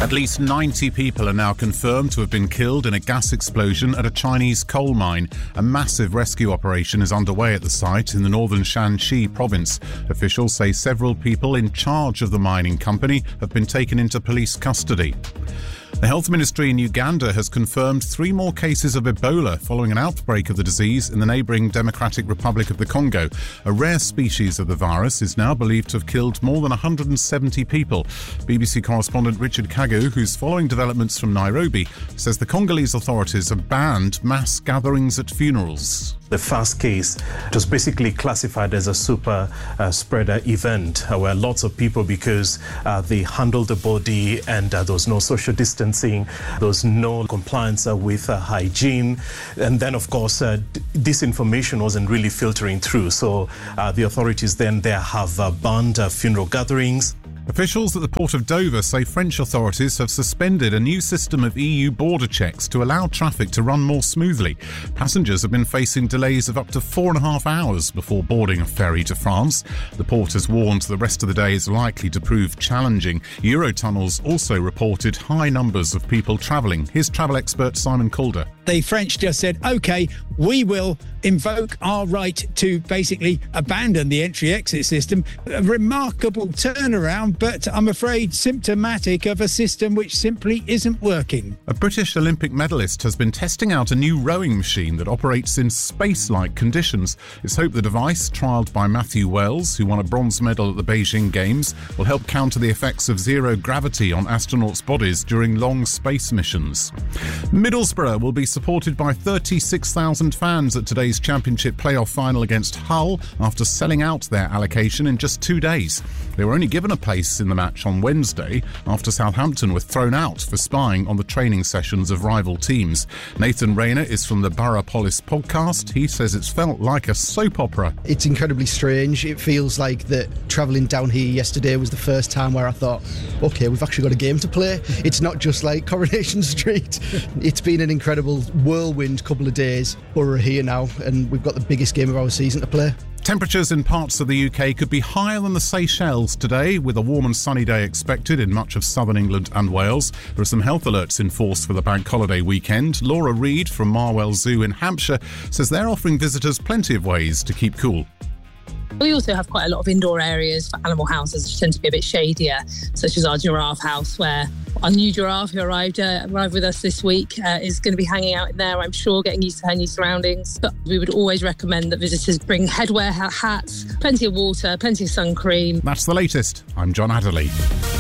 At least 90 people are now confirmed to have been killed in a gas explosion at a Chinese coal mine. A massive rescue operation is underway at the site in the northern Shanxi province. Officials say several people in charge of the mining company have been taken into police custody. The Health Ministry in Uganda has confirmed 3 more cases of Ebola following an outbreak of the disease in the neighbouring Democratic Republic of the Congo. A rare species of the virus is now believed to have killed more than 170 people. BBC correspondent Richard Kagu, who's following developments from Nairobi, says the Congolese authorities have banned mass gatherings at funerals. The first case was basically classified as a super spreader event where lots of people, because they handled the body and there was no social distancing, there was no compliance with hygiene. And then, of course, this information wasn't really filtering through. So the authorities then there have banned funeral gatherings. Officials at the port of Dover say French authorities have suspended a new system of EU border checks to allow traffic to run more smoothly. Passengers have been facing delays of up to 4.5 hours before boarding a ferry to France. The port has warned the rest of the day is likely to prove challenging. Eurotunnels also reported high numbers of people travelling. Here's travel expert Simon Calder. The French just said, OK, we will invoke our right to basically abandon the entry-exit system. A remarkable turnaround, but I'm afraid symptomatic of a system which simply isn't working. A British Olympic medalist has been testing out a new rowing machine that operates in space-like conditions. It's hoped the device, trialled by Matthew Wells, who won a bronze medal at the Beijing Games, will help counter the effects of zero gravity on astronauts' bodies during long space missions. Middlesbrough will be supported by 36,000 fans at today's Championship playoff final against Hull after selling out their allocation in just 2 days. They were only given a place in the match on Wednesday after Southampton were thrown out for spying on the training sessions of rival teams. Nathan Rayner is from the Borough Polis podcast. He says it's felt like a soap opera. It's incredibly strange. It feels like that travelling down here yesterday was the first time where I thought, OK, we've actually got a game to play. It's not just like Coronation Street. It's been an incredible whirlwind couple of days. We're here now and we've got the biggest game of our season to play. Temperatures in parts of the UK could be higher than the Seychelles today, with a warm and sunny day expected in much of southern England and Wales. There are some health alerts in force for the bank holiday weekend. Laura Reid from Marwell Zoo in Hampshire says they're offering visitors plenty of ways to keep cool. We also have quite a lot of indoor areas for animal houses, which tend to be a bit shadier, such as our giraffe house, where our new giraffe who arrived with us this week is going to be hanging out in there, I'm sure, getting used to her new surroundings. But we would always recommend that visitors bring headwear, hats, plenty of water, plenty of sun cream. That's the latest. I'm John Adderley.